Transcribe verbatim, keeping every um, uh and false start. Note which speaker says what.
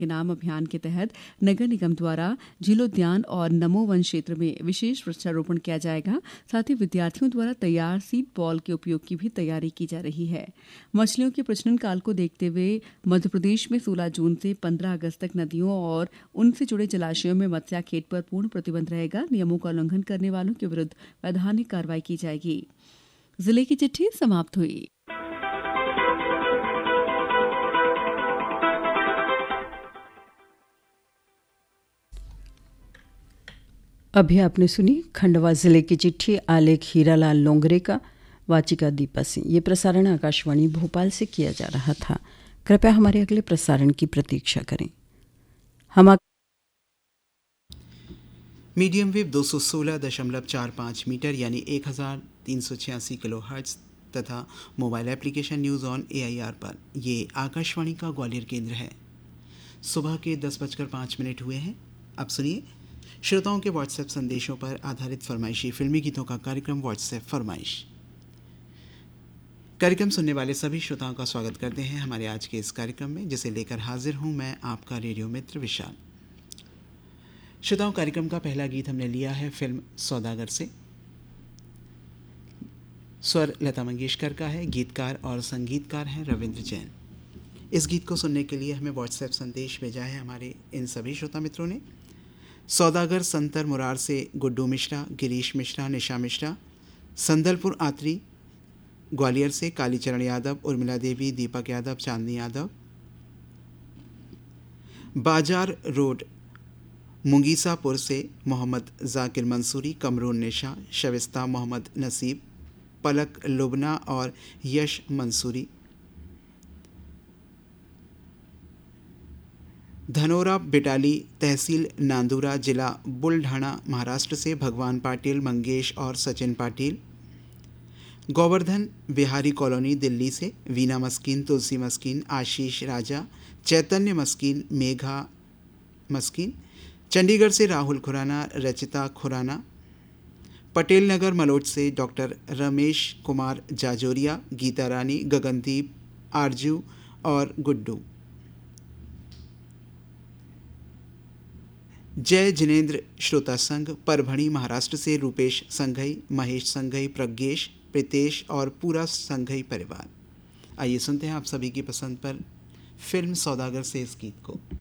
Speaker 1: के नाम अभियान के तहत नगर निगम द्वारा झीलोद्यान और नमो वन क्षेत्र में विशेष वृक्षारोपण किया जाएगा। साथ ही विद्यार्थियों द्वारा तैयार सीड बॉल के उपयोग की भी तैयारी की जा रही है। मछलियों के प्रजनन काल को देखते हुए मध्यप्रदेश में सोलह जून से पंद्रह अगस्त तक नदियों और उनसे जुड़े जलाशयों में मत्स्याखेट पर पूर्ण प्रतिबंध रहेगा। नियमों का उल्लंघन करने वालों के विरुद्ध वैधानिक कार्रवाई की जाएगी। जिले की चिट्ठी समाप्त हुई।
Speaker 2: अभी आपने सुनी खंडवा जिले की चिट्ठी, आलेख हीरालाल लोंगरे का, वाचिका दीपा सिंह। ये प्रसारण आकाशवाणी भोपाल से किया जा रहा था। कृपया हमारे अगले प्रसारण की प्रतीक्षा करें। हम
Speaker 3: मीडियम वेव दो सौ सोलह दशमलव चार पाँच मीटर यानी एक हज़ार तीन सौ छियासी किलो हर्ट्ज तथा mobile application news on A I R पर ये आकाशवाणी का ग्वालियर केंद्र है। सुबह के दस बजकर पाँच मिनट हुए हैं। अब सुनिए श्रोताओं के व्हाट्सएप संदेशों पर आधारित फरमाइशी फिल्मी गीतों का कार्यक्रम व्हाट्सएप फरमाइश। कार्यक्रम सुनने वाले सभी श्रोताओं का स्वागत करते हैं हमारे आज के इस कार्यक्रम में, जिसे लेकर हाजिर हूं मैं आपका रेडियो मित्र विशाल। श्रोताओं, कार्यक्रम का पहला गीत हमने लिया है फिल्म सौदागर से। स्वर लता मंगेशकर का है, गीतकार और संगीतकार हैं रविंद्र जैन। इस गीत को सुनने के लिए हमें व्हाट्सएप संदेश भेजा है हमारे इन सभी श्रोता मित्रों ने। सौदागर संतर मुरार से गुड्डू मिश्रा, गिरीश मिश्रा, निशा मिश्रा, संदलपुर आत्री ग्वालियर से कालीचरण यादव, उर्मिला देवी, दीपक यादव, चांदनी यादव, बाजार रोड मुंगीसापुर से मोहम्मद जाकिर मंसूरी, कमरून निशा, शविस्ता मोहम्मद नसीब, पलक लुबना और यश मंसूरी, धनोरा बिटाली तहसील नांदूरा जिला बुलढाणा महाराष्ट्र से भगवान पाटिल, मंगेश और सचिन पाटिल, गोवर्धन बिहारी कॉलोनी दिल्ली से वीना मस्कीन, तुलसी मस्कीन, आशीष राजा, चैतन्य मस्कीन, मेघा मस्कीन, चंडीगढ़ से राहुल खुराना, रचिता खुराना, पटेल नगर मलोट से डॉक्टर रमेश कुमार जाजोरिया, गीता रानी, गगनदीप, आरजू और गुड्डू, जय जिनेन्द्र श्रोता संघ परभणी महाराष्ट्र से रूपेश संघई, महेश संघई, प्रज्ञेश, प्रीतेश और पूरा संघई परिवार। आइए सुनते हैं आप सभी की पसंद पर फिल्म सौदागर से इस गीत को।